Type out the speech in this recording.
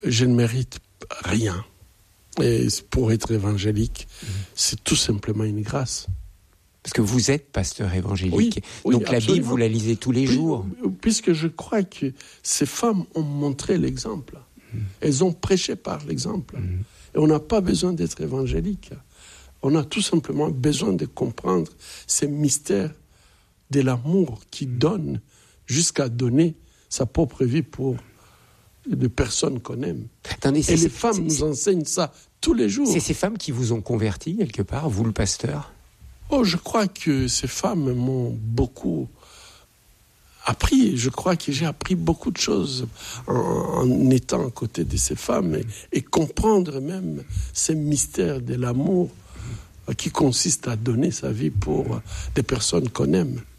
Je ne mérite rien. Et pour être évangélique, c'est tout simplement une grâce. Parce que vous êtes pasteur évangélique. Oui, donc la Bible, vous la lisez tous les jours. Puisque je crois que ces femmes ont montré l'exemple. Elles ont prêché par l'exemple. Et on n'a pas besoin d'être évangélique. On a tout simplement besoin de comprendre ces mystères de l'amour qui donne jusqu'à donner sa propre vie pour les personnes qu'on aime. Attendez, et les femmes nous enseignent ça tous les jours. C'est ces femmes qui vous ont converti quelque part, vous le pasteur ? Je crois que ces femmes m'ont beaucoup appris. Je crois que j'ai appris beaucoup de choses en étant à côté de ces femmes et comprendre même ces mystères de l'amour qui consiste à donner sa vie pour des personnes qu'on aime.